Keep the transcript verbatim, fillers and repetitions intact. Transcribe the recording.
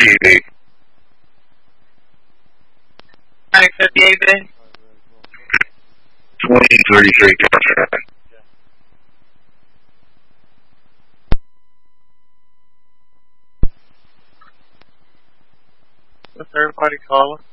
T V. nine fifty-eight, Ben. twenty thirty-three contract. What's everybody calling?